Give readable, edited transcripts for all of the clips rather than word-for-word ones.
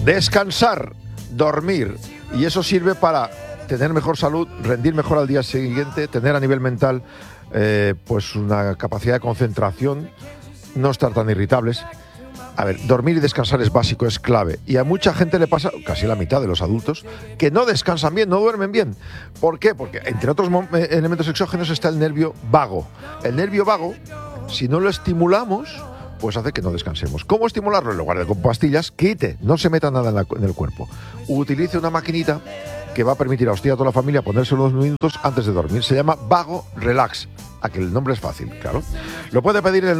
Descansar, dormir, y eso sirve para tener mejor salud, rendir mejor al día siguiente, tener a nivel mental pues una capacidad de concentración, no estar tan irritables. A ver, dormir y descansar es básico, es clave. Y a mucha gente le pasa, casi la mitad de los adultos, que no descansan bien, no duermen bien. ¿Por qué? Porque entre otros elementos exógenos está el nervio vago. El nervio vago, si no lo estimulamos, pues hace que no descansemos. ¿Cómo estimularlo? En lugar de con pastillas, quite, no se meta nada en el cuerpo. Utilice una maquinita que va a permitir a usted y a toda la familia ponerse unos minutos antes de dormir. Se llama Vago Relax. A que el nombre es fácil, claro. Lo puede pedir en el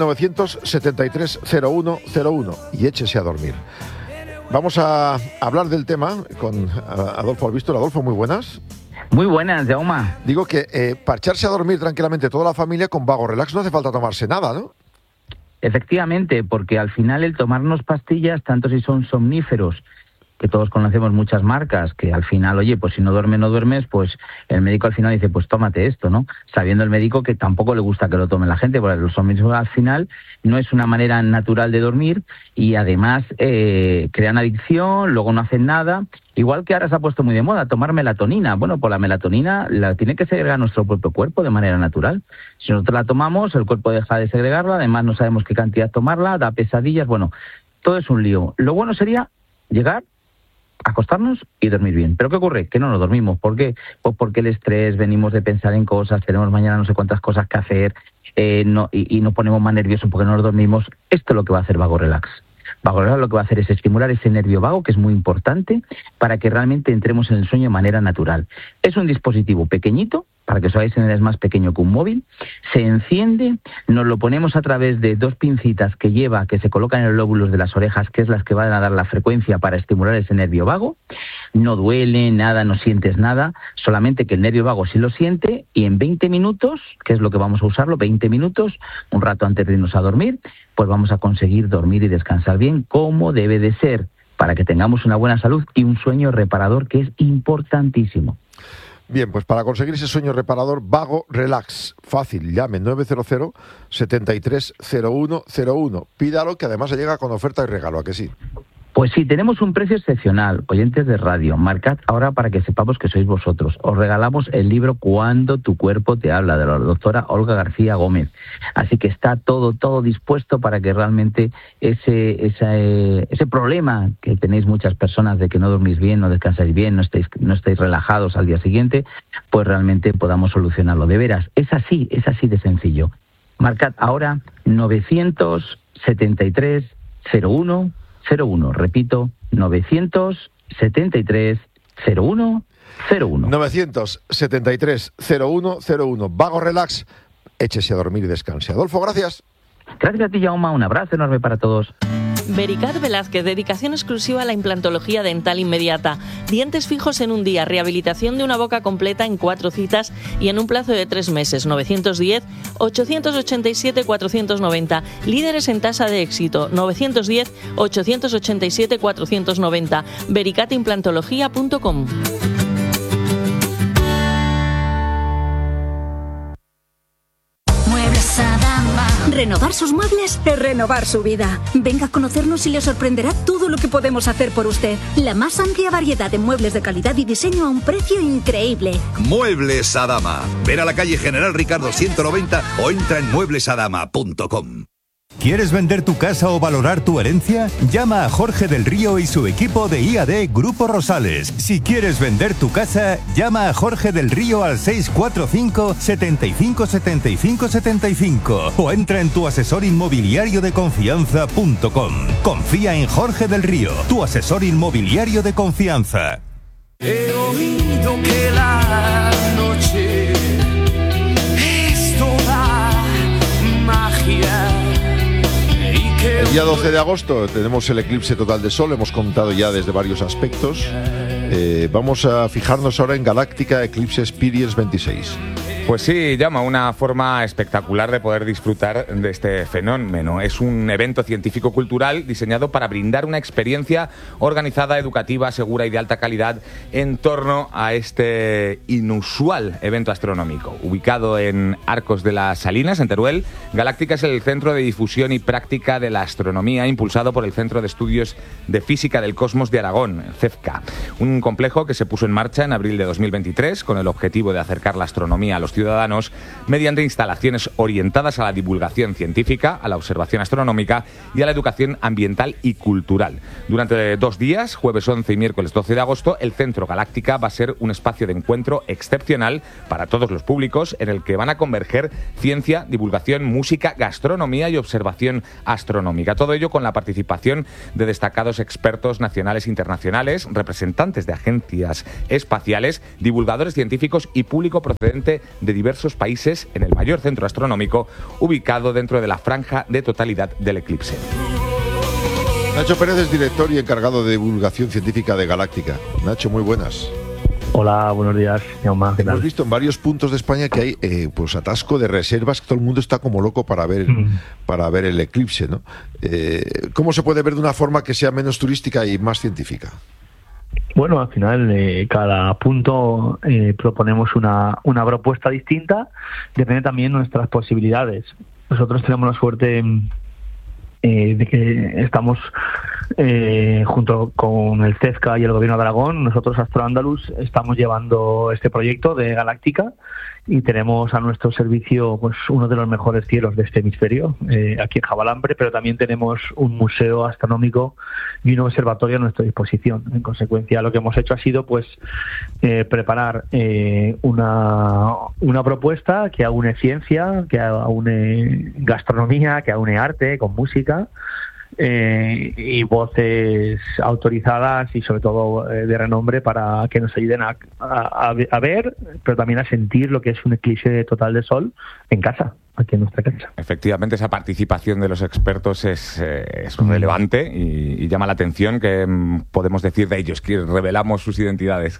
973-0101 y échese a dormir. Vamos a hablar del tema con Adolfo Albistor. Adolfo, muy buenas. Muy buenas, Jaume. Digo que para echarse a dormir tranquilamente toda la familia con Vago Relax no hace falta tomarse nada, ¿no? Efectivamente, porque al final el tomarnos pastillas, tanto si son somníferos, que todos conocemos muchas marcas, que al final, oye, pues si no duermes, pues el médico al final dice, pues tómate esto, ¿no? Sabiendo el médico que tampoco le gusta que lo tome la gente, porque los somníferos al final no es una manera natural de dormir y además crean adicción, luego no hacen nada. Igual que ahora se ha puesto muy de moda tomar melatonina. Bueno, pues la melatonina la tiene que segregar nuestro propio cuerpo de manera natural. Si nosotros la tomamos, el cuerpo deja de segregarla, además no sabemos qué cantidad tomarla, da pesadillas, bueno, todo es un lío. Lo bueno sería llegar, acostarnos y dormir bien. ¿Pero qué ocurre? Que no nos dormimos. ¿Por qué? Pues porque el estrés, venimos de pensar en cosas, tenemos mañana no sé cuántas cosas que hacer y nos ponemos más nerviosos porque no nos dormimos. Esto es lo que va a hacer Vago Relax. Vago Relax lo que va a hacer es estimular ese nervio vago, que es muy importante, para que realmente entremos en el sueño de manera natural. Es un dispositivo pequeñito, para que os hagáis idea, es más pequeño que un móvil, se enciende, nos lo ponemos a través de dos pincitas que se colocan en los lóbulos de las orejas, que es las que van a dar la frecuencia para estimular ese nervio vago. No duele nada, no sientes nada, solamente que el nervio vago sí lo siente, y en 20 minutos, que es lo que vamos a usarlo, 20 minutos, un rato antes de irnos a dormir, pues vamos a conseguir dormir y descansar bien como debe de ser, para que tengamos una buena salud y un sueño reparador, que es importantísimo. Bien, pues para conseguir ese sueño reparador, Vago Relax, fácil, llame 900-730101. Pídalo, que además se llega con oferta y regalo, ¿a que sí? Pues sí, tenemos un precio excepcional, oyentes de radio. Marcad ahora para que sepamos que sois vosotros. Os regalamos el libro Cuando tu cuerpo te habla, de la doctora Olga García Gómez. Así que está todo dispuesto para que realmente ese problema que tenéis muchas personas de que no dormís bien, no descansáis bien, no estáis relajados al día siguiente, pues realmente podamos solucionarlo. De veras, es así de sencillo. Marcad ahora 973-0101. Repito, 973-0101. 973-0101. Vago Relax, échese a dormir y descanse. Adolfo, gracias. Gracias a ti, Jaume. Un abrazo enorme para todos. Vericat Velázquez, dedicación exclusiva a la implantología dental inmediata. Dientes fijos en un día, rehabilitación de una boca completa en 4 citas y en un plazo de 3 meses. 910-887-490. Líderes en tasa de éxito. 910-887-490. vericatimplantología.com. Renovar sus muebles es renovar su vida. Venga a conocernos y le sorprenderá todo lo que podemos hacer por usted. La más amplia variedad de muebles de calidad y diseño a un precio increíble. Muebles Adama. Ven a la calle General Ricardo 190 o entra en mueblesadama.com. ¿Quieres vender tu casa o valorar tu herencia? Llama a Jorge del Río y su equipo de IAD Grupo Rosales. Si quieres vender tu casa, llama a Jorge del Río al 645 75 75 75 o entra en tuasesorinmobiliariodeconfianza.com. Confía en Jorge del Río, tu asesor inmobiliario de confianza. He oído que la noche es toda magia. El día 12 de agosto tenemos el eclipse total de Sol, hemos contado ya desde varios aspectos. Vamos a fijarnos ahora en Galáctica Eclipse Experience 26. Pues sí, llama una forma espectacular de poder disfrutar de este fenómeno. Es un evento científico-cultural diseñado para brindar una experiencia organizada, educativa, segura y de alta calidad en torno a este inusual evento astronómico. Ubicado en Arcos de las Salinas, en Teruel, Galáctica es el centro de difusión y práctica de la astronomía impulsado por el Centro de Estudios de Física del Cosmos de Aragón, CEFCA. Un complejo que se puso en marcha en abril de 2023 con el objetivo de acercar la astronomía a los ciudadanos mediante instalaciones orientadas a la divulgación científica, a la observación astronómica y a la educación ambiental y cultural. Durante 2 días, jueves 11 y miércoles 12 de agosto, el Centro Galáctica va a ser un espacio de encuentro excepcional para todos los públicos en el que van a converger ciencia, divulgación, música, gastronomía y observación astronómica. Todo ello con la participación de destacados expertos nacionales e internacionales, representantes de agencias espaciales, divulgadores científicos y público procedente de diversos países en el mayor centro astronómico ubicado dentro de la franja de totalidad del eclipse. Nacho Pérez es director y encargado de divulgación científica de Galáctica. Nacho, muy buenas. Hola, buenos días, Jaume. Hemos visto en varios puntos de España que hay pues atasco de reservas, que todo el mundo está como loco para ver el eclipse, ¿no? ¿Cómo se puede ver de una forma que sea menos turística y más científica? Bueno, al final cada punto proponemos una propuesta distinta, depende también de nuestras posibilidades. Nosotros tenemos la suerte de que estamos junto con el CEFCA y el Gobierno de Aragón. Nosotros, Astroandalus, estamos llevando este proyecto de Galáctica y tenemos a nuestro servicio pues uno de los mejores cielos de este hemisferio, aquí en Jabalambre, pero también tenemos un museo astronómico y un observatorio a nuestra disposición. En consecuencia, lo que hemos hecho ha sido pues preparar una propuesta que aúne ciencia, que aúne gastronomía, que aúne arte con música, y voces autorizadas y sobre todo de renombre para que nos ayuden a ver, pero también a sentir lo que es un eclipse total de sol en casa, aquí en nuestra casa. Efectivamente, esa participación de los expertos es relevante y llama la atención. Que podemos decir de ellos, que revelamos sus identidades.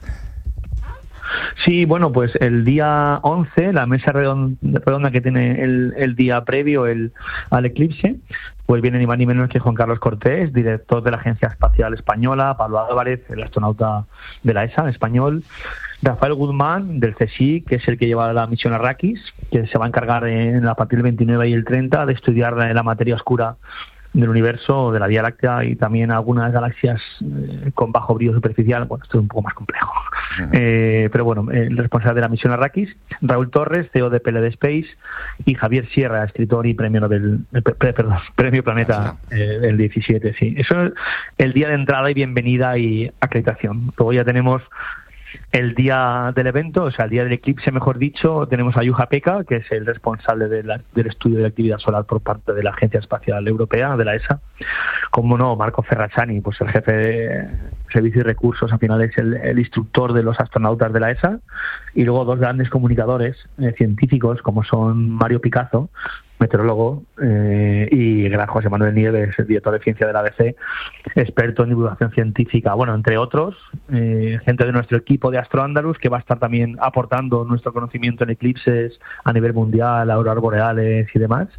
Sí, bueno, pues el día 11, la mesa redonda que tiene el día previo al eclipse, pues viene ni más ni menos que Juan Carlos Cortés, director de la Agencia Espacial Española, Pablo Álvarez, el astronauta de la ESA español, Rafael Guzmán del CSIC, que es el que lleva la misión Arrakis, que se va a encargar a partir del 29 y el 30 de estudiar la materia oscura del universo, de la Vía Láctea y también algunas galaxias con bajo brillo superficial. Bueno, esto es un poco más complejo. Pero bueno, el responsable de la misión Arrakis, Raúl Torres, CEO de PLD Space, y Javier Sierra, escritor y premio Nobel, premio Planeta del 17. Sí, eso es el día de entrada y bienvenida y acreditación. Luego ya tenemos el día del evento, o sea, el día del eclipse, mejor dicho, tenemos a Juha Pekka, que es el responsable del estudio de la actividad solar por parte de la Agencia Espacial Europea, de la ESA. Como no, Marco Ferracciani, pues el jefe de Servicios y Recursos, al final es el instructor de los astronautas de la ESA. Y luego 2 grandes comunicadores científicos, como son Mario Picazo, meteorólogo, y el gran José Manuel Nieves, el director de ciencia de la ABC, experto en divulgación científica, bueno, entre otros, gente de nuestro equipo de Astroandalus, que va a estar también aportando nuestro conocimiento en eclipses a nivel mundial, auroras boreales y demás,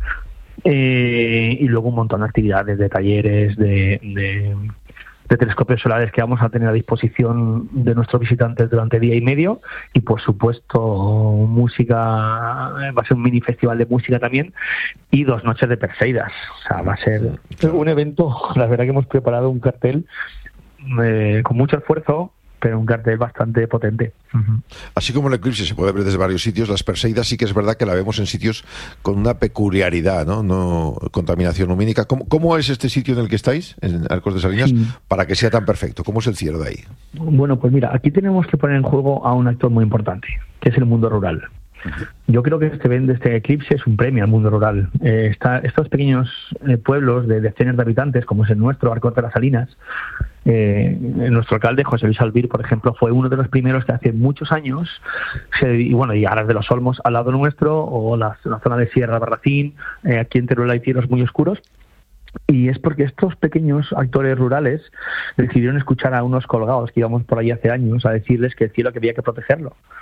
y luego un montón de actividades, de talleres, de telescopios solares que vamos a tener a disposición de nuestros visitantes durante día y medio, y por supuesto música, va a ser un mini festival de música también, y 2 noches de Perseidas. O sea, va a ser un evento, la verdad que hemos preparado un cartel con mucho esfuerzo, pero un cartel bastante potente. Así como el eclipse se puede ver desde varios sitios, las Perseidas sí que es verdad que la vemos en sitios con una peculiaridad, no contaminación lumínica. ¿Cómo es este sitio en el que estáis, en Arcos de Salinas, para que sea tan perfecto? ¿Cómo es el cielo de ahí? Bueno, pues mira, aquí tenemos que poner en juego a un actor muy importante, que es el mundo rural. Yo creo que este eclipse es un premio al mundo rural. Estos pequeños pueblos de decenas de habitantes, como es el nuestro, Arcos de las Salinas, nuestro alcalde, José Luis Albir, por ejemplo, fue uno de los primeros que hace muchos años, y Aras de los Olmos al lado nuestro, o la zona de Sierra Barracín, aquí en Teruel hay cielos muy oscuros, y es porque estos pequeños actores rurales decidieron escuchar a unos colgados que íbamos por ahí hace años a decirles que el cielo que había que protegerlo.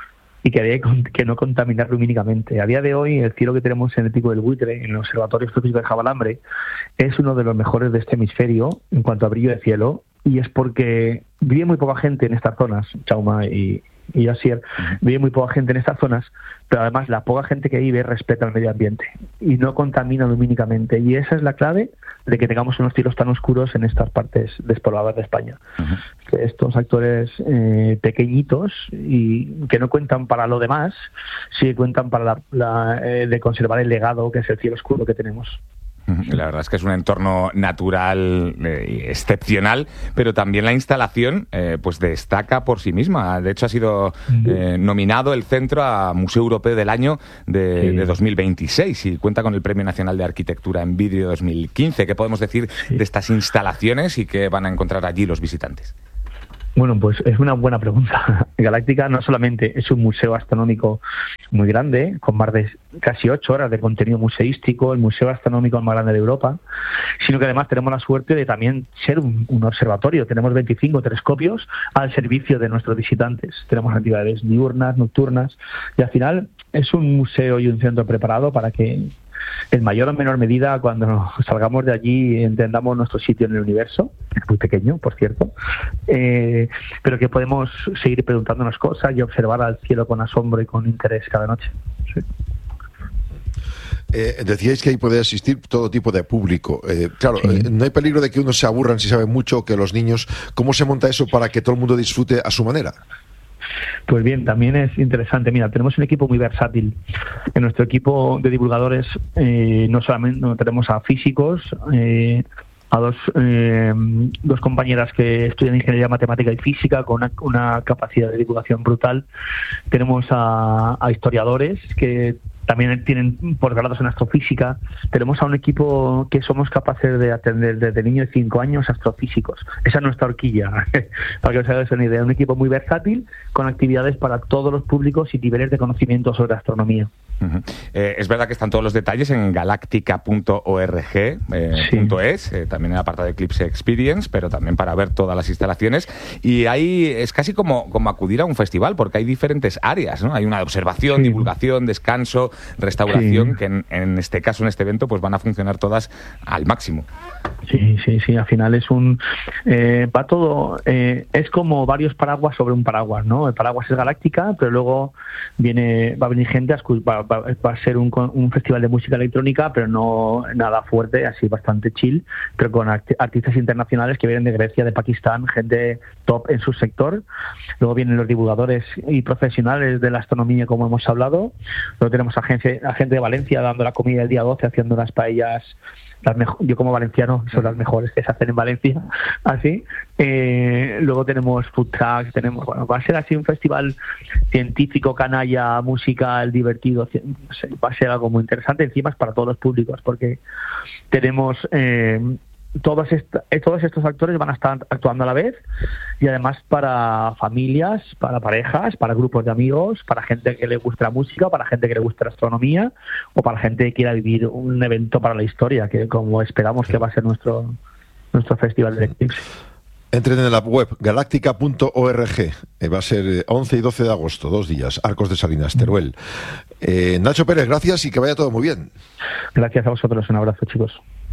y que no contaminar lumínicamente. A día de hoy, el cielo que tenemos en el Pico del Buitre, en el Observatorio Astrofísico de Javalambre, es uno de los mejores de este hemisferio en cuanto a brillo de cielo, y es porque vive muy poca gente en estas zonas, Chauma y Asier, vive muy poca gente en estas zonas, pero además la poca gente que vive respeta el medio ambiente y no contamina lumínicamente, y esa es la clave de que tengamos unos cielos tan oscuros en estas partes despobladas de España. Que estos actores pequeñitos y que no cuentan para lo demás, sí cuentan para de conservar el legado que es el cielo oscuro que tenemos. La verdad es que es un entorno natural excepcional, pero también la instalación pues destaca por sí misma. De hecho, ha sido nominado el centro a Museo Europeo del Año de 2026 y cuenta con el Premio Nacional de Arquitectura en Vidrio 2015. ¿Qué podemos decir de estas instalaciones y qué van a encontrar allí los visitantes? Bueno, pues es una buena pregunta. Galáctica no solamente es un museo astronómico muy grande, con más de casi 8 horas de contenido museístico, el museo astronómico más grande de Europa, sino que además tenemos la suerte de también ser un observatorio. Tenemos 25 telescopios al servicio de nuestros visitantes. Tenemos actividades diurnas, nocturnas, y al final es un museo y un centro preparado para que en mayor o menor medida, cuando salgamos de allí, entendamos nuestro sitio en el universo, que es muy pequeño, por cierto, pero que podemos seguir preguntándonos cosas y observar al cielo con asombro y con interés cada noche. Sí. Decíais que ahí puede asistir todo tipo de público. Claro, sí. No hay peligro de que unos se aburran si saben mucho, que los niños. ¿Cómo se monta eso para que todo el mundo disfrute a su manera? Pues bien, también es interesante. Mira, tenemos un equipo muy versátil. En nuestro equipo de divulgadores no solamente tenemos a físicos, a dos compañeras que estudian ingeniería matemática y física con una capacidad de divulgación brutal. Tenemos a historiadores que también tienen posgrados en astrofísica. Tenemos a un equipo que somos capaces de atender desde niños de 5 años astrofísicos. Esa es nuestra horquilla, para que os hagáis una idea. Un equipo muy versátil, con actividades para todos los públicos y niveles de conocimiento sobre astronomía. Es verdad que están todos los detalles en galáctica.org.es, también en el apartado de Eclipse Experience, pero también para ver todas las instalaciones. Y ahí es casi como acudir a un festival, porque hay diferentes áreas, ¿no? Hay una de observación, divulgación, descanso, restauración, que en este caso, en este evento, pues van a funcionar todas al máximo. Sí, al final es va todo, es como varios paraguas sobre un paraguas, ¿no? El paraguas es Galáctica, pero luego va a venir gente va a ser un festival de música electrónica, pero no nada fuerte, así bastante chill, pero con artistas internacionales que vienen de Grecia, de Pakistán, gente top en su sector. Luego vienen los divulgadores y profesionales de la astronomía, como hemos hablado. Luego tenemos a gente de Valencia dando la comida el día 12, haciendo unas paellas. Yo como valenciano son las mejores que se hacen en Valencia, así. Luego tenemos food trucks, va a ser así un festival científico, canalla, musical, divertido. Va a ser algo muy interesante. Encima es para todos los públicos, porque tenemos todos estos actores van a estar actuando a la vez, y además para familias, para parejas, para grupos de amigos, para gente que le guste la música, para gente que le guste la astronomía, o para gente que quiera vivir un evento para la historia, que como esperamos que va a ser nuestro festival de eclipse. Entren en la web galáctica.org. Va a ser 11 y 12 de agosto, 2 días, Arcos de Salinas, Teruel. Nacho Pérez, gracias y que vaya todo muy bien. Gracias a vosotros, un abrazo, chicos.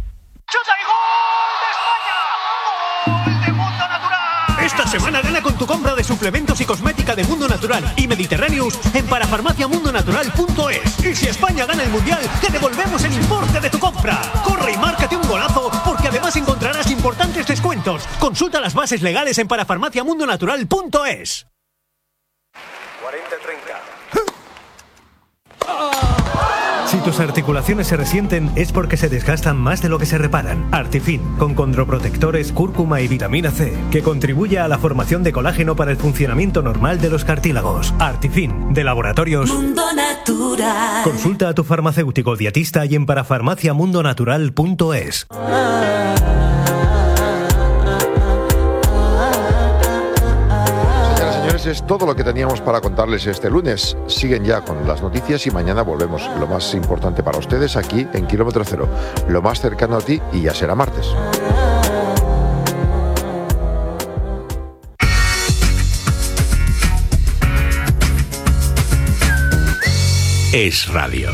Esta semana gana con tu compra de suplementos y cosmética de Mundo Natural y Mediterráneos en parafarmaciamundonatural.es. Y si España gana el Mundial, te devolvemos el importe de tu compra. Corre y márcate un golazo, porque además encontrarás importantes descuentos. Consulta las bases legales en parafarmaciamundonatural.es. 40-30. Si tus articulaciones se resienten, es porque se desgastan más de lo que se reparan. Artifin, con condroprotectores, cúrcuma y vitamina C, que contribuye a la formación de colágeno para el funcionamiento normal de los cartílagos. Artifin, de Laboratorios Mundo Natural. Consulta a tu farmacéutico dietista y en parafarmaciamundonatural.es. Es todo lo que teníamos para contarles este lunes. Siguen ya con las noticias y mañana volvemos. Lo más importante para ustedes aquí en Kilómetro Cero, lo más cercano a ti, y ya será martes. Es radio.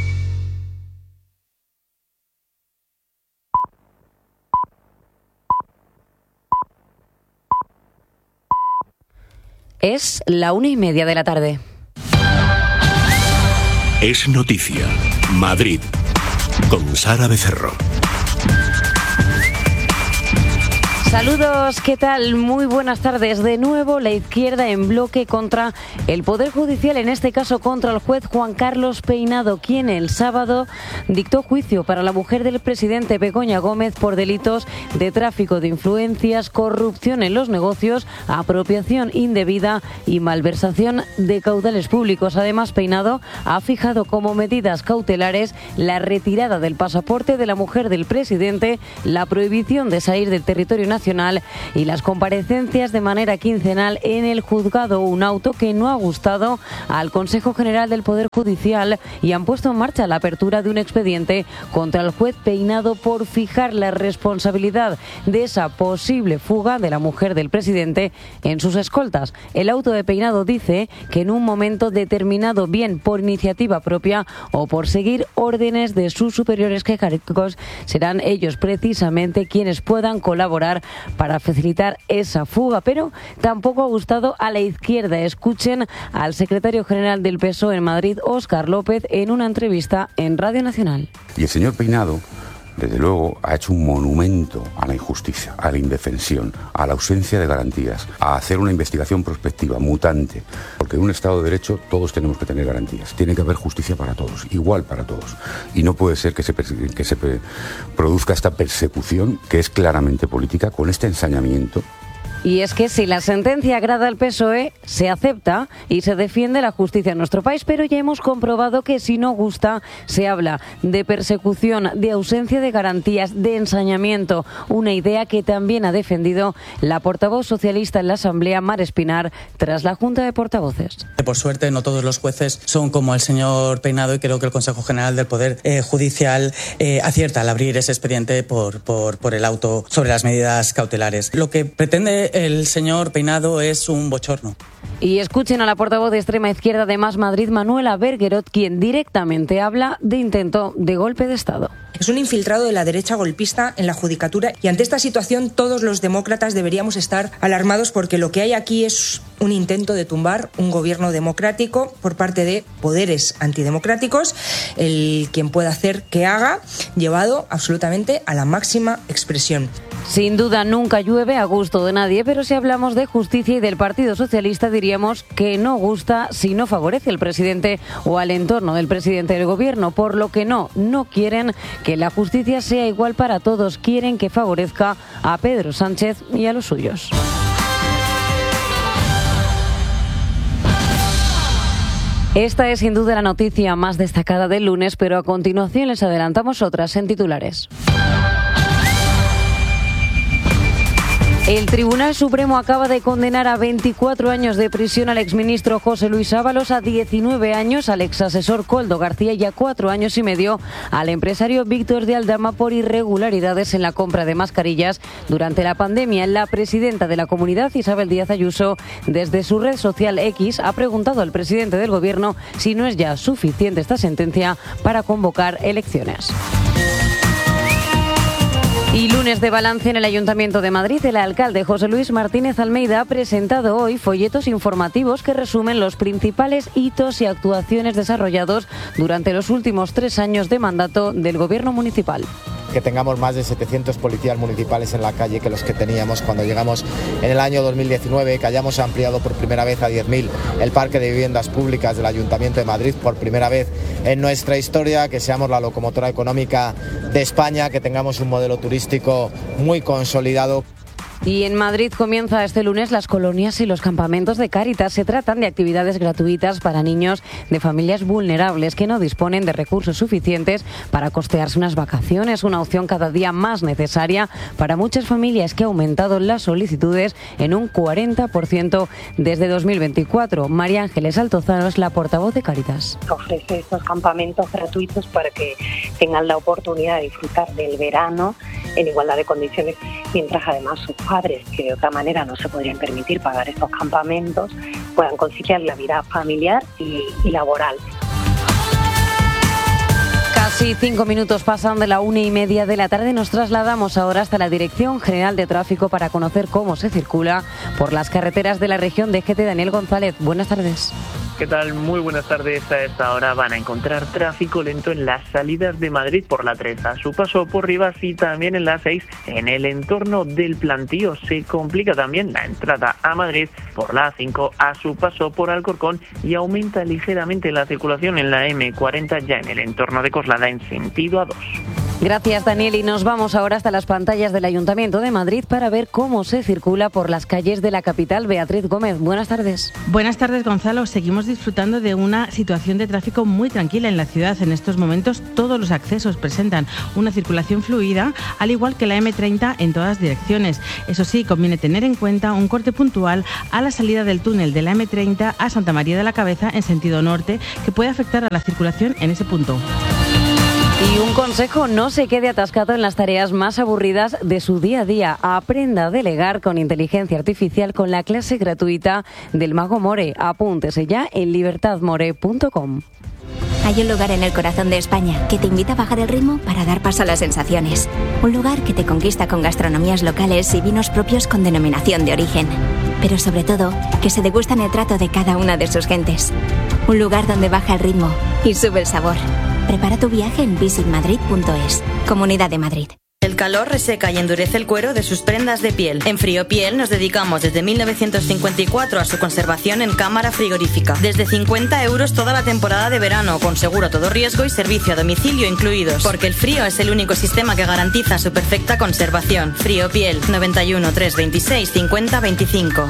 Es la 1:30 de la tarde. Es noticia. Madrid. Con Sara Becerro. Saludos, ¿qué tal? Muy buenas tardes. De nuevo, la izquierda en bloque contra el Poder Judicial, en este caso contra el juez Juan Carlos Peinado, quien el sábado dictó juicio para la mujer del presidente Begoña Gómez por delitos de tráfico de influencias, corrupción en los negocios, apropiación indebida y malversación de caudales públicos. Además, Peinado ha fijado como medidas cautelares la retirada del pasaporte de la mujer del presidente, la prohibición de salir del territorio nacional y las comparecencias de manera quincenal en el juzgado, un auto que no ha gustado al Consejo General del Poder Judicial, y han puesto en marcha la apertura de un expediente contra el juez Peinado por fijar la responsabilidad de esa posible fuga de la mujer del presidente en sus escoltas. El auto de Peinado dice que en un momento determinado, bien por iniciativa propia o por seguir órdenes de sus superiores jerárquicos, serán ellos precisamente quienes puedan colaborar para facilitar esa fuga, pero tampoco ha gustado a la izquierda. Escuchen al secretario general del PSOE en Madrid, Óscar López, en una entrevista en Radio Nacional. Y el señor Peinado, desde luego, ha hecho un monumento a la injusticia, a la indefensión, a la ausencia de garantías, a hacer una investigación prospectiva, mutante, porque en un Estado de Derecho todos tenemos que tener garantías. Tiene que haber justicia para todos, igual para todos. Y no puede ser que se produzca esta persecución, que es claramente política, con este ensañamiento. Y es que si la sentencia agrada al PSOE, se acepta y se defiende la justicia en nuestro país, pero ya hemos comprobado que si no gusta, se habla de persecución, de ausencia de garantías, de ensañamiento, una idea que también ha defendido la portavoz socialista en la Asamblea, Mar Espinar, tras la Junta de Portavoces. Por suerte, no todos los jueces son como el señor Peinado, y creo que el Consejo General del Poder Judicial acierta al abrir ese expediente por el auto sobre las medidas cautelares. Lo que pretende el señor Peinado es un bochorno. Y escuchen a la portavoz de extrema izquierda de Más Madrid, Manuela Bergerot, quien directamente habla de intento de golpe de Estado. Es un infiltrado de la derecha golpista en la judicatura, y ante esta situación todos los demócratas deberíamos estar alarmados, porque lo que hay aquí es un intento de tumbar un gobierno democrático por parte de poderes antidemocráticos, el quien pueda hacer que haga, llevado absolutamente a la máxima expresión. Sin duda nunca llueve a gusto de nadie, pero si hablamos de justicia y del Partido Socialista, diríamos que no gusta si no favorece al presidente o al entorno del presidente del gobierno, por lo que no quieren que la justicia sea igual para todos, quieren que favorezca a Pedro Sánchez y a los suyos. Esta es sin duda la noticia más destacada del lunes, pero a continuación les adelantamos otras en titulares. El Tribunal Supremo acaba de condenar a 24 años de prisión al exministro José Luis Ábalos, a 19 años al exasesor Koldo García y a 4 años y medio al empresario Víctor de Aldama por irregularidades en la compra de mascarillas durante la pandemia. La presidenta de la comunidad, Isabel Díaz Ayuso, desde su red social X, ha preguntado al presidente del Gobierno si no es ya suficiente esta sentencia para convocar elecciones. Y lunes de balance en el Ayuntamiento de Madrid. El alcalde José Luis Martínez Almeida ha presentado hoy folletos informativos que resumen los principales hitos y actuaciones desarrollados durante los últimos 3 años de mandato del Gobierno municipal. Que tengamos más de 700 policías municipales en la calle que los que teníamos cuando llegamos en el año 2019, que hayamos ampliado por primera vez a 10.000 el parque de viviendas públicas del Ayuntamiento de Madrid por primera vez en nuestra historia, que seamos la locomotora económica de España, que tengamos un modelo turístico muy consolidado. Y en Madrid comienza este lunes las colonias y los campamentos de Cáritas. Se tratan de actividades gratuitas para niños de familias vulnerables que no disponen de recursos suficientes para costearse unas vacaciones, una opción cada día más necesaria para muchas familias, que ha aumentado las solicitudes en un 40% desde 2024. María Ángeles Altozano es la portavoz de Cáritas. Ofrece estos campamentos gratuitos para que tengan la oportunidad de disfrutar del verano en igualdad de condiciones, mientras además sus padres, que de otra manera no se podrían permitir pagar estos campamentos, puedan conciliar la vida familiar y laboral. Casi 5 minutos pasan de la 1:30 de la tarde. Nos trasladamos ahora hasta la Dirección General de Tráfico para conocer cómo se circula por las carreteras de la región. DGT, Daniel González, buenas tardes. ¿Qué tal? Muy buenas tardes. A esta hora van a encontrar tráfico lento en las salidas de Madrid por la 3, a su paso por Rivas, y también en la 6 en el entorno del Plantío. Se complica también la entrada a Madrid por la 5 a su paso por Alcorcón, y aumenta ligeramente la circulación en la M40 ya en el entorno de Coslada en sentido A2. Gracias, Daniel, y nos vamos ahora hasta las pantallas del Ayuntamiento de Madrid para ver cómo se circula por las calles de la capital. Beatriz Gómez, buenas tardes. Buenas tardes, Gonzalo. Seguimos disfrutando de una situación de tráfico muy tranquila en la ciudad. En estos momentos todos los accesos presentan una circulación fluida, al igual que la M30 en todas direcciones. Eso sí, conviene tener en cuenta un corte puntual a la salida del túnel de la M30 a Santa María de la Cabeza en sentido norte, que puede afectar a la circulación en ese punto. Y un consejo: no se quede atascado en las tareas más aburridas de su día a día. Aprenda a delegar con inteligencia artificial con la clase gratuita del Mago More. Apúntese ya en libertadmore.com. Hay un lugar en el corazón de España que te invita a bajar el ritmo para dar paso a las sensaciones. Un lugar que te conquista con gastronomías locales y vinos propios con denominación de origen. Pero sobre todo, que se degusta en el trato de cada una de sus gentes. Un lugar donde baja el ritmo y sube el sabor. Prepara tu viaje en visitmadrid.es. Comunidad de Madrid. El calor reseca y endurece el cuero de sus prendas de piel. En Friopiel nos dedicamos desde 1954 a su conservación en cámara frigorífica. Desde 50 € toda la temporada de verano, con seguro a todo riesgo y servicio a domicilio incluidos. Porque el frío es el único sistema que garantiza su perfecta conservación. Friopiel, 91 326 50 25.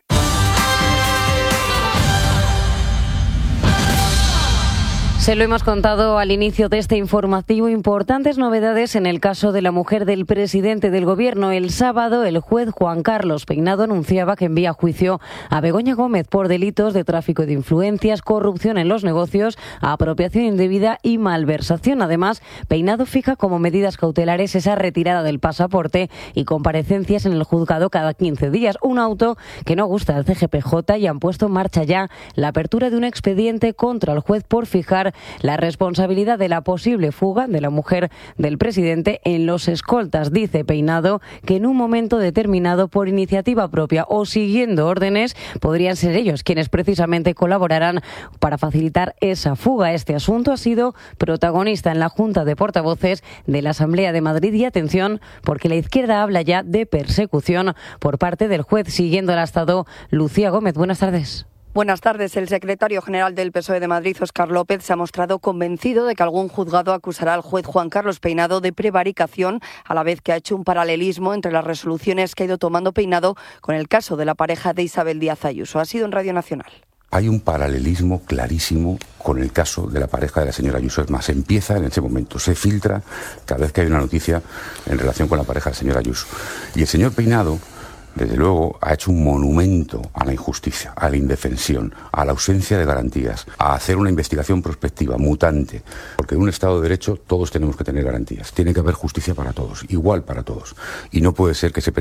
Se lo hemos contado al inicio de este informativo. Importantes novedades en el caso de la mujer del presidente del Gobierno. El sábado, el juez Juan Carlos Peinado anunciaba que envía a juicio a Begoña Gómez por delitos de tráfico de influencias, corrupción en los negocios, apropiación indebida y malversación. Además, Peinado fija como medidas cautelares esa retirada del pasaporte y comparecencias en el juzgado cada 15 días. Un auto que no gusta al CGPJ, y han puesto en marcha ya la apertura de un expediente contra el juez por fijar la responsabilidad de la posible fuga de la mujer del presidente en los escoltas. Dice Peinado que en un momento determinado, por iniciativa propia o siguiendo órdenes, podrían ser ellos quienes precisamente colaborarán para facilitar esa fuga. Este asunto ha sido protagonista en la Junta de Portavoces de la Asamblea de Madrid, y atención, porque la izquierda habla ya de persecución por parte del juez. Siguiendo el Estado, Lucía Gómez, buenas tardes. Buenas tardes. El secretario general del PSOE de Madrid, Óscar López, se ha mostrado convencido de que algún juzgado acusará al juez Juan Carlos Peinado de prevaricación, a la vez que ha hecho un paralelismo entre las resoluciones que ha ido tomando Peinado con el caso de la pareja de Isabel Díaz Ayuso. Ha sido en Radio Nacional. Hay un paralelismo clarísimo con el caso de la pareja de la señora Ayuso. Es más, empieza en ese momento, se filtra cada vez que hay una noticia en relación con la pareja de la señora Ayuso. Y el señor Peinado, desde luego, ha hecho un monumento a la injusticia, a la indefensión, a la ausencia de garantías, a hacer una investigación prospectiva, mutante. Porque en un Estado de Derecho todos tenemos que tener garantías. Tiene que haber justicia para todos, igual para todos. Y no puede ser que se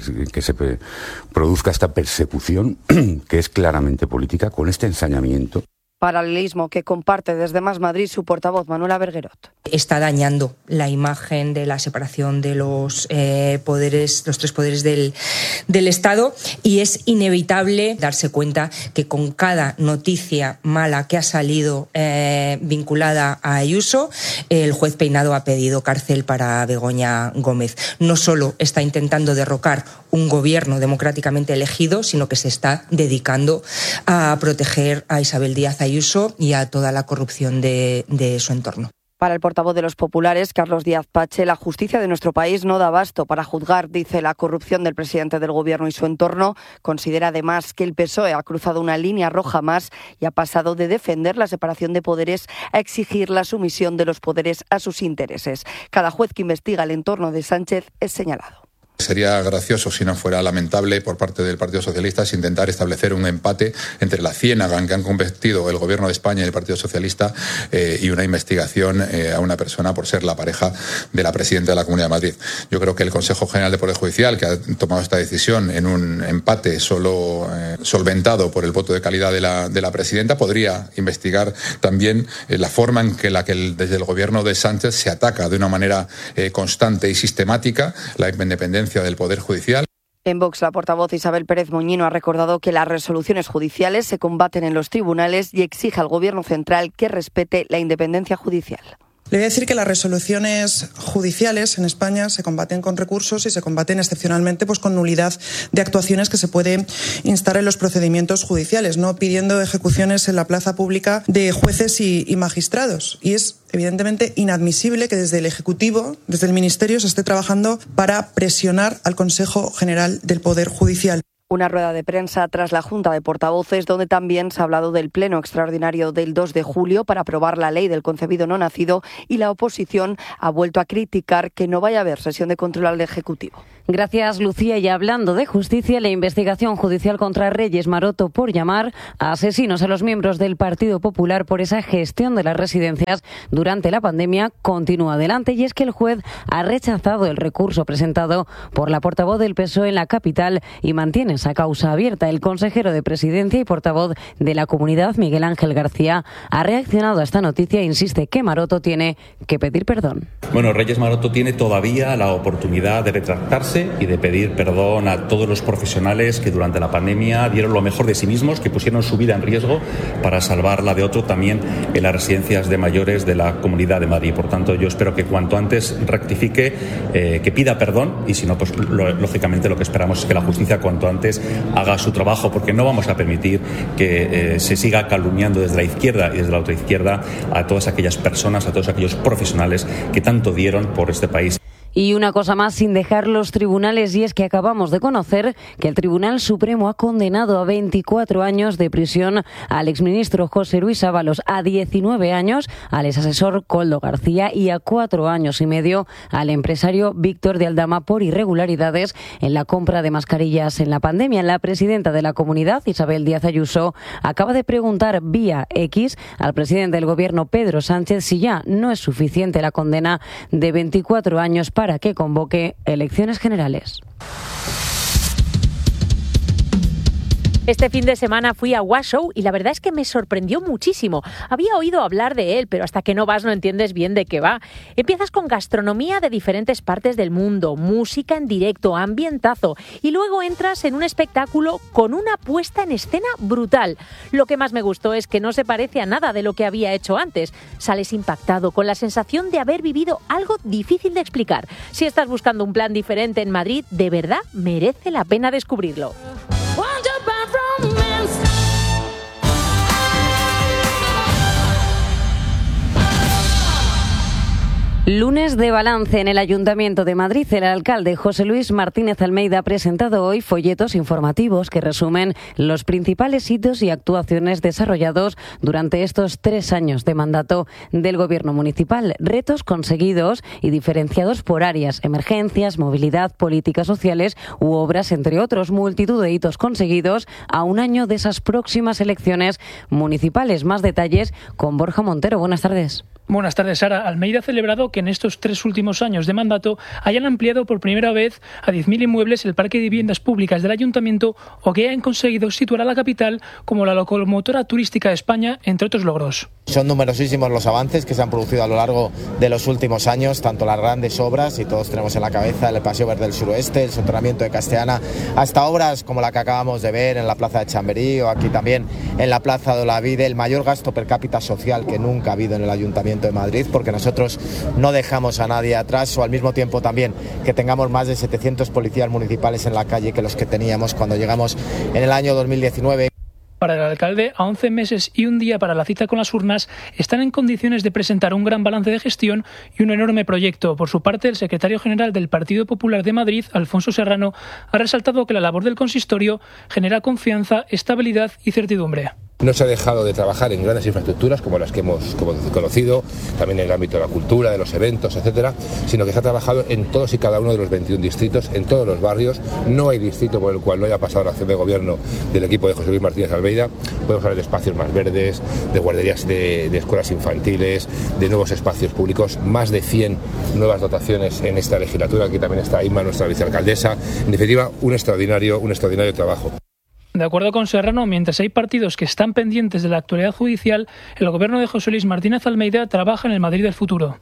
produzca esta persecución, que es claramente política, con este ensañamiento. Paralelismo que comparte desde Más Madrid su portavoz, Manuela Berguerot. Está dañando la imagen de la separación de los poderes, los tres poderes del Estado, y es inevitable darse cuenta que con cada noticia mala que ha salido vinculada a Ayuso, el juez Peinado ha pedido cárcel para Begoña Gómez. No solo está intentando derrocar un gobierno democráticamente elegido, sino que se está dedicando a proteger a Isabel Díaz Ayuso y a toda la corrupción de su entorno. Para el portavoz de los populares, Carlos Díaz Pache, la justicia de nuestro país no da abasto para juzgar, dice, la corrupción del presidente del Gobierno y su entorno. Considera además que el PSOE ha cruzado una línea roja más y ha pasado de defender la separación de poderes a exigir la sumisión de los poderes a sus intereses. Cada juez que investiga el entorno de Sánchez es señalado. Sería gracioso, si no fuera lamentable, por parte del Partido Socialista intentar establecer un empate entre la ciénaga en que han convertido el Gobierno de España y el Partido Socialista y una investigación a una persona por ser la pareja de la presidenta de la Comunidad de Madrid. Yo creo que el Consejo General del Poder Judicial, que ha tomado esta decisión en un empate solo solventado por el voto de calidad de la presidenta, podría investigar también la forma en que desde el Gobierno de Sánchez se ataca de una manera constante y sistemática la independencia del Poder Judicial. En Vox, la portavoz Isabel Pérez Moñino ha recordado que las resoluciones judiciales se combaten en los tribunales y exige al Gobierno central que respete la independencia judicial. Le voy a decir que las resoluciones judiciales en España se combaten con recursos y se combaten excepcionalmente con nulidad de actuaciones que se puede instar en los procedimientos judiciales, no pidiendo ejecuciones en la plaza pública de jueces y magistrados. Y es evidentemente inadmisible que desde el Ejecutivo, desde el Ministerio, se esté trabajando para presionar al Consejo General del Poder Judicial. Una rueda de prensa tras la Junta de Portavoces, donde también se ha hablado del pleno extraordinario del 2 de julio para aprobar la ley del concebido no nacido, y la oposición ha vuelto a criticar que no vaya a haber sesión de control al Ejecutivo. Gracias, Lucía. Y hablando de justicia, la investigación judicial contra Reyes Maroto por llamar a asesinos a los miembros del Partido Popular por esa gestión de las residencias durante la pandemia continúa adelante, y es que el juez ha rechazado el recurso presentado por la portavoz del PSOE en la capital y mantiene esa causa abierta. El consejero de Presidencia y portavoz de la Comunidad, Miguel Ángel García, ha reaccionado a esta noticia e insiste que Maroto tiene que pedir perdón. Bueno, Reyes Maroto tiene todavía la oportunidad de retractarse y de pedir perdón a todos los profesionales que durante la pandemia dieron lo mejor de sí mismos, que pusieron su vida en riesgo para salvar la de otro también en las residencias de mayores de la Comunidad de Madrid. Por tanto, yo espero que cuanto antes rectifique, que pida perdón, y si no, pues lógicamente lo que esperamos es que la justicia cuanto antes haga su trabajo, porque no vamos a permitir que se siga calumniando desde la izquierda y desde la ultraizquierda a todas aquellas personas, a todos aquellos profesionales que tanto dieron por este país. Y una cosa más, sin dejar los tribunales, y es que acabamos de conocer que el Tribunal Supremo ha condenado a 24 años de prisión al exministro José Luis Ábalos, a 19 años al exasesor Koldo García y a 4 años y medio al empresario Víctor de Aldama por irregularidades en la compra de mascarillas en la pandemia. La presidenta de la Comunidad, Isabel Díaz Ayuso, acaba de preguntar vía X al presidente del Gobierno, Pedro Sánchez, si ya no es suficiente la condena de 24 años para que convoque elecciones generales. Este fin de semana fui a Washoe y la verdad es que me sorprendió muchísimo. Había oído hablar de él, pero hasta que no vas no entiendes bien de qué va. Empiezas con gastronomía de diferentes partes del mundo, música en directo, ambientazo, y luego entras en un espectáculo con una puesta en escena brutal. Lo que más me gustó es que no se parece a nada de lo que había hecho antes. Sales impactado, con la sensación de haber vivido algo difícil de explicar. Si estás buscando un plan diferente en Madrid, de verdad merece la pena descubrirlo. Lunes de balance en el Ayuntamiento de Madrid. El alcalde José Luis Martínez Almeida ha presentado hoy folletos informativos que resumen los principales hitos y actuaciones desarrollados durante estos 3 años de mandato del Gobierno municipal. Retos conseguidos y diferenciados por áreas, emergencias, movilidad, políticas sociales u obras, entre otros. Multitud de hitos conseguidos a un año de esas próximas elecciones municipales. Más detalles con Borja Montero. Buenas tardes. Buenas tardes, Sara. Almeida ha celebrado que en estos 3 últimos años de mandato hayan ampliado por primera vez a 10.000 inmuebles el parque de viviendas públicas del Ayuntamiento, o que hayan conseguido situar a la capital como la locomotora turística de España, entre otros logros. Son numerosísimos los avances que se han producido a lo largo de los últimos años, tanto las grandes obras, y todos tenemos en la cabeza el Paseo Verde del Suroeste, el soterramiento de Castellana, hasta obras como la que acabamos de ver en la Plaza de Chamberí o aquí también en la Plaza de Olavide. El mayor gasto per cápita social que nunca ha habido en el Ayuntamiento de Madrid, porque nosotros no dejamos a nadie atrás, o al mismo tiempo también que tengamos más de 700 policías municipales en la calle que los que teníamos cuando llegamos en el año 2019. Para el alcalde, a 11 meses y un día para la cita con las urnas, están en condiciones de presentar un gran balance de gestión y un enorme proyecto. Por su parte, el secretario general del Partido Popular de Madrid, Alfonso Serrano, ha resaltado que la labor del consistorio genera confianza, estabilidad y certidumbre. No se ha dejado de trabajar en grandes infraestructuras como las que hemos conocido, también en el ámbito de la cultura, de los eventos, etcétera, sino que se ha trabajado en todos y cada uno de los 21 distritos, en todos los barrios. No hay distrito por el cual no haya pasado la acción de gobierno del equipo de José Luis Martínez Almeida. Podemos hablar de espacios más verdes, de guarderías de escuelas infantiles, de nuevos espacios públicos, más de 100 nuevas dotaciones en esta legislatura. Aquí también está Inma, nuestra vicealcaldesa. En definitiva, un extraordinario trabajo. De acuerdo con Serrano, mientras hay partidos que están pendientes de la actualidad judicial, el gobierno de José Luis Martínez Almeida trabaja en el Madrid del futuro.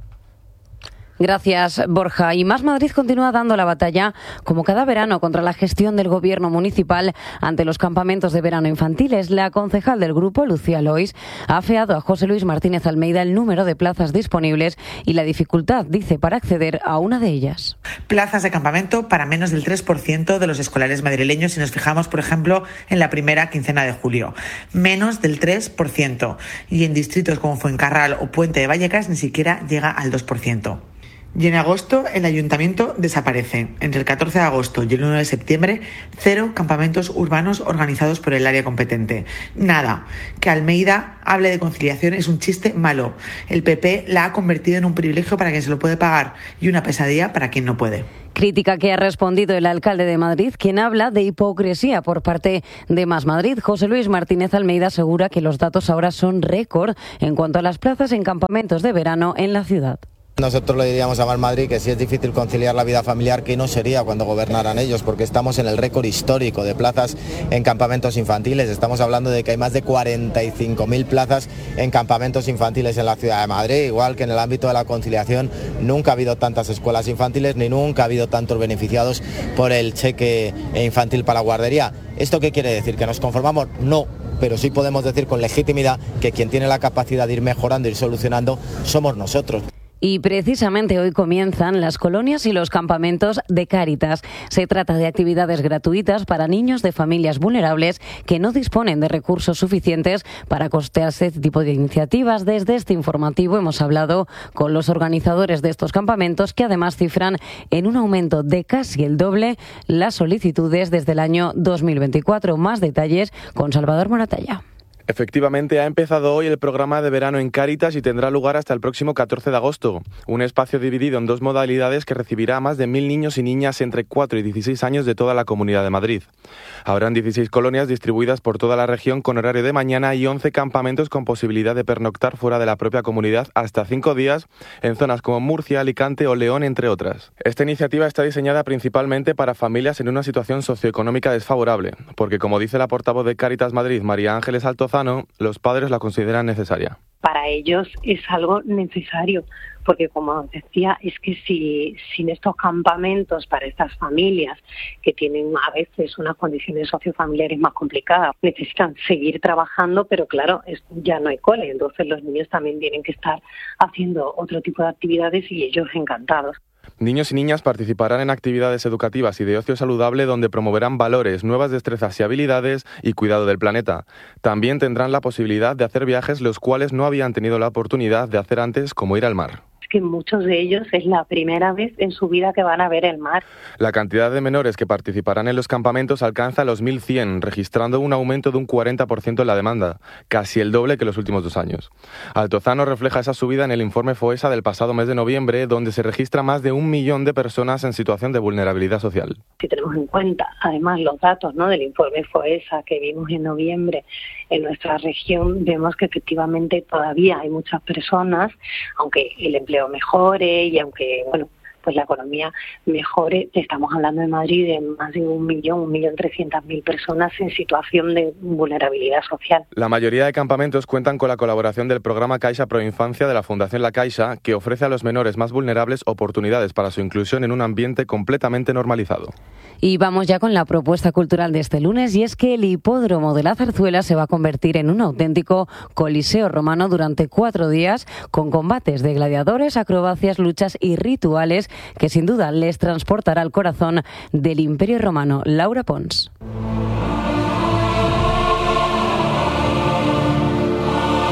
Gracias, Borja. Y Más Madrid continúa dando la batalla, como cada verano, contra la gestión del gobierno municipal ante los campamentos de verano infantiles. La concejal del grupo, Lucía Lois, ha afeado a José Luis Martínez Almeida el número de plazas disponibles y la dificultad, dice, para acceder a una de ellas. Plazas de campamento para menos del 3% de los escolares madrileños, si nos fijamos, por ejemplo, en la primera quincena de julio. Menos del 3%. Y en distritos como Fuencarral o Puente de Vallecas ni siquiera llega al 2%. Y en agosto el ayuntamiento desaparece. Entre el 14 de agosto y el 1 de septiembre, 0 campamentos urbanos organizados por el área competente. Nada. Que Almeida hable de conciliación es un chiste malo. El PP la ha convertido en un privilegio para quien se lo puede pagar y una pesadilla para quien no puede. Crítica que ha respondido el alcalde de Madrid, quien habla de hipocresía por parte de Más Madrid. José Luis Martínez Almeida asegura que los datos ahora son récord en cuanto a las plazas en campamentos de verano en la ciudad. Nosotros le diríamos a Más Madrid que si es difícil conciliar la vida familiar, que no sería cuando gobernaran ellos, porque estamos en el récord histórico de plazas en campamentos infantiles. Estamos hablando de que hay más de 45.000 plazas en campamentos infantiles en la ciudad de Madrid, igual que en el ámbito de la conciliación. Nunca ha habido tantas escuelas infantiles, ni nunca ha habido tantos beneficiados por el cheque infantil para la guardería. ¿Esto qué quiere decir? ¿Que nos conformamos? No. Pero sí podemos decir con legitimidad que quien tiene la capacidad de ir mejorando, ir solucionando, somos nosotros. Y precisamente hoy comienzan las colonias y los campamentos de Cáritas. Se trata de actividades gratuitas para niños de familias vulnerables que no disponen de recursos suficientes para costearse este tipo de iniciativas. Desde este informativo hemos hablado con los organizadores de estos campamentos, que además cifran en un aumento de casi el doble las solicitudes desde el año 2024. Más detalles con Salvador Moratalla. Efectivamente, ha empezado hoy el programa de verano en Cáritas y tendrá lugar hasta el próximo 14 de agosto. Un espacio dividido en 2 modalidades que recibirá a más de 1.000 niños y niñas entre 4 y 16 años de toda la Comunidad de Madrid. Habrán 16 colonias distribuidas por toda la región con horario de mañana y 11 campamentos con posibilidad de pernoctar fuera de la propia comunidad hasta 5 días en zonas como Murcia, Alicante o León, entre otras. Esta iniciativa está diseñada principalmente para familias en una situación socioeconómica desfavorable, porque, como dice la portavoz de Cáritas Madrid, María Ángeles Altozano, los padres la consideran necesaria. Para ellos es algo necesario, porque como decía, es que sin estos campamentos para estas familias que tienen a veces unas condiciones sociofamiliares más complicadas, necesitan seguir trabajando, pero claro, ya no hay cole, entonces los niños también tienen que estar haciendo otro tipo de actividades y ellos encantados. Niños y niñas participarán en actividades educativas y de ocio saludable donde promoverán valores, nuevas destrezas y habilidades y cuidado del planeta. También tendrán la posibilidad de hacer viajes los cuales no habían tenido la oportunidad de hacer antes, como ir al mar. Es que muchos de ellos es la primera vez en su vida que van a ver el mar. La cantidad de menores que participarán en los campamentos alcanza los 1.100, registrando un aumento de un 40% en la demanda, casi el doble que los últimos 2 años. Altozano refleja esa subida en el informe FOESA del pasado mes de noviembre, donde se registra más de 1 millón de personas en situación de vulnerabilidad social. Si tenemos en cuenta, además, los datos, ¿no?, del informe FOESA que vimos en noviembre en nuestra región, vemos que efectivamente todavía hay muchas personas, aunque el empleo mejore y aunque, bueno, pues la economía mejore, estamos hablando de Madrid de más de 1.300.000 personas en situación de vulnerabilidad social. La mayoría de campamentos cuentan con la colaboración del programa Caixa Pro Infancia de la Fundación La Caixa, que ofrece a los menores más vulnerables oportunidades para su inclusión en un ambiente completamente normalizado. Y vamos ya con la propuesta cultural de este lunes, y es que el hipódromo de la Zarzuela se va a convertir en un auténtico coliseo romano durante 4 días, con combates de gladiadores, acrobacias, luchas y rituales que sin duda les transportará al corazón del Imperio Romano. Laura Pons.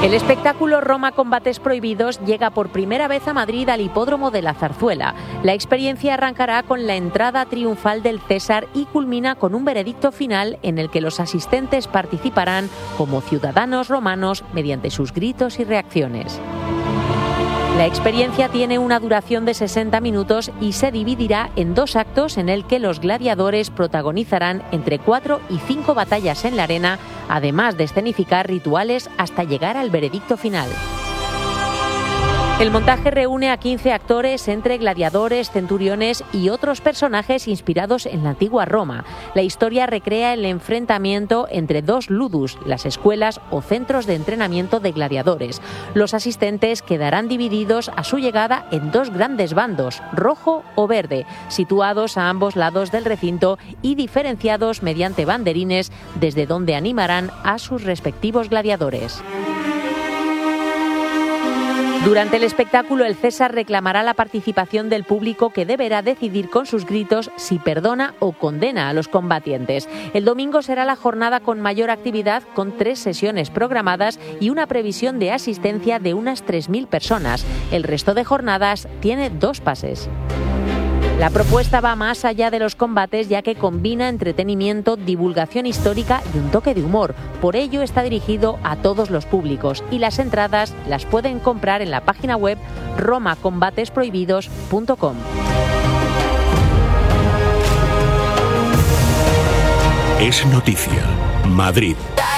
El espectáculo Roma Combates Prohibidos llega por primera vez a Madrid al Hipódromo de la Zarzuela. La experiencia arrancará con la entrada triunfal del César y culmina con un veredicto final en el que los asistentes participarán como ciudadanos romanos mediante sus gritos y reacciones. La experiencia tiene una duración de 60 minutos y se dividirá en 2 actos en el que los gladiadores protagonizarán entre 4 y 5 batallas en la arena, además de escenificar rituales hasta llegar al veredicto final. El montaje reúne a 15 actores entre gladiadores, centuriones y otros personajes inspirados en la antigua Roma. La historia recrea el enfrentamiento entre 2 ludus, las escuelas o centros de entrenamiento de gladiadores. Los asistentes quedarán divididos a su llegada en 2 grandes bandos, rojo o verde, situados a ambos lados del recinto y diferenciados mediante banderines desde donde animarán a sus respectivos gladiadores. Durante el espectáculo, el César reclamará la participación del público, que deberá decidir con sus gritos si perdona o condena a los combatientes. El domingo será la jornada con mayor actividad, con 3 sesiones programadas y una previsión de asistencia de unas 3.000 personas. El resto de jornadas tiene 2 pases. La propuesta va más allá de los combates, ya que combina entretenimiento, divulgación histórica y un toque de humor. Por ello está dirigido a todos los públicos y las entradas las pueden comprar en la página web romacombatesprohibidos.com. Es noticia. Madrid.